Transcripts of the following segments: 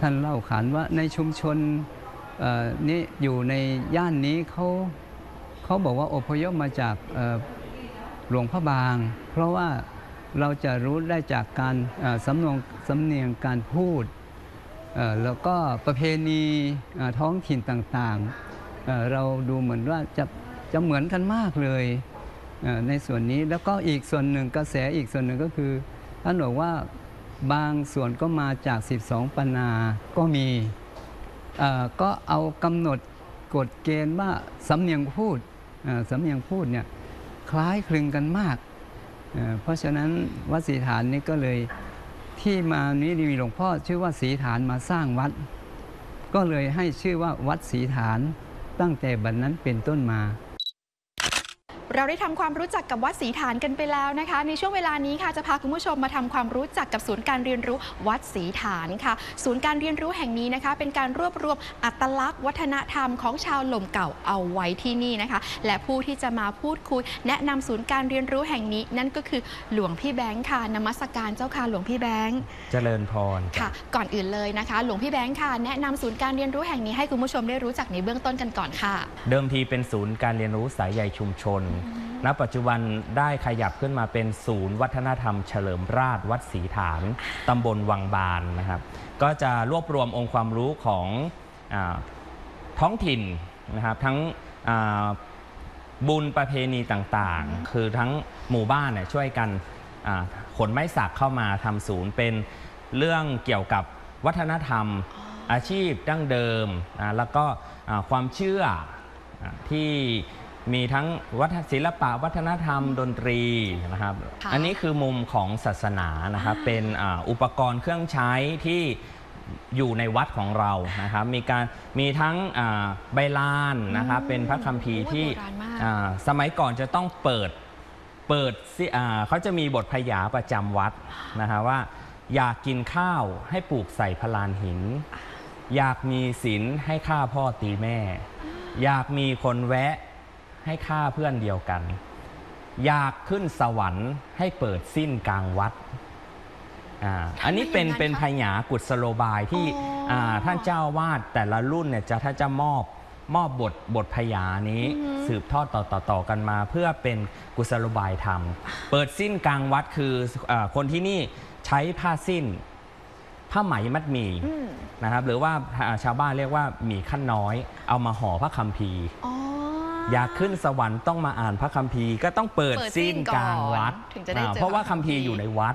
ท่านเล่าขานว่าในชุมชนนี้อยู่ในย่านนี้เขาบอกว่าอพยพมาจากหลวงพระบางเพราะว่าเราจะรู้ได้จากการสำเนียงการพูดแล้วก็ประเพณีท้องถิ่นต่างๆเราดูเหมือนว่าจะเหมือนกันมากเลยในส่วนนี้แล้วก็อีกส่วนหนึ่งกระแสอีกส่วนหนึ่งก็คือท่านบอกว่าบางส่วนก็มาจาก12 ปันนาก็มีก็เอากำหนดกฎเกณฑ์ว่าสำเนียงพูดเนี่ยคล้ายคลึงกันมากเพราะฉะนั้นวัดศรีฐานนี้ก็เลยที่มานี้มีหลวงพ่อชื่อว่าศรีฐานมาสร้างวัดก็เลยให้ชื่อว่าวัดศรีฐานตั้งแต่บัดนั้นเป็นต้นมาเราได้ทำความรู้จักกับวัดศรีฐานกันไปแล้วนะคะในช่วงเวลานี้ค่ะจะพาคุณผู้ชมมาทำความรู้จักกับศูนย์การเรียนรู้วัดศรีฐานค่ะศูนย์การเรียนรู้แห่งนี้นะคะเป็นการรวบรวมอัตลักษณ์วัฒนธรรมของชาวหล่มเก่าเอาไว้ที่นี่นะคะและผู้ที่จะมาพูดคุยแนะนำศูนย์การเรียนรู้แห่งนี้นั่นก็คือหลวงพี่แบงค์ค่ะนมัสการเจ้าค่ะหลวงพี่แบงค์เจริญพรค่ะก่อนอื่นเลยนะคะหลวงพี่แบงค์ค่ะแนะนำศูนย์การเรียนรู้แห่งนี้ให้คุณผู้ชมได้รู้จักในเบื้องต้นกันก่อนค่ะเดิมทีเป็นศูนย์การเรียนรู้สายใยชุมชนณปัจจุบันได้ขยับขึ้นมาเป็นศูนย์วัฒนธรรมเฉลิมราชวัดศรีฐานตำบลวังบานนะครับก็จะรวบรวมองค์ความรู้ของท้องถิ่นนะครับทั้งบุญประเพณีต่างๆคือทั้งหมู่บ้านเนี่ยช่วยกันขนไม้สักเข้ามาทำศูนย์เป็นเรื่องเกี่ยวกับวัฒนธรรมอาชีพดั้งเดิมแล้วก็ความเชื่อที่มีทั้งศิลปะวัฒนธรรมดนตรีนะครับอันนี้คือมุมของศาสนานะครับเป็นอุปกรณ์เครื่องใช้ที่อยู่ในวัดของเรานะครับมีทั้งใบลานนะครับเป็นพระคัมภีร์ที่สมัยก่อนจะต้องเปิดเขาจะมีบทพยาประจำวัดนะครับว่าอยากกินข้าวให้ปลูกใส่พลานหินอยากมีศีลให้ฆ่าพ่อตีแม่อยากมีคนแวะให้ฆ่าเพื่อนเดียวกันอยากขึ้นสวรรค์ให้เปิดสิ้นกลางวัดอันนี้เป็นพยากุศโลบายที่ท่านเจ้าวาดแต่ละรุ่นเนี่ยท่านจะมอบบทพยานี้สืบทอดต่อกันมาเพื่อเป็นกุศโลบายธรรมเปิดสิ้นกลางวัดคือคนที่นี่ใช้ผ้าสิ้นผ้าไหมมัดหมี่นะครับหรือว่าชาวบ้านเรียกว่าหมี่ขั้นน้อยเอามาห่อพระคัมภีร์อยากขึ้นสวรรค์ต้องมาอ่านพระคัมภีร์ก็ต้องเปิดสิ้นกลางวัดเพราะว่าคัมภีร์อยู่ในวัด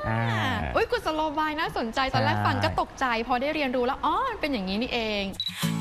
กุศโลบายน่าสนใจตอนแรกฟังก็ตกใจพอได้เรียนรู้แล้วอ๋อมันเป็นอย่างนี้นี่เอง